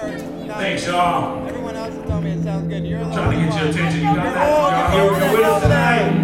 Thanks, y'all. Everyone else has told me it sounds good. You're Trying to get your attention. You got that? Y'all here with us tonight?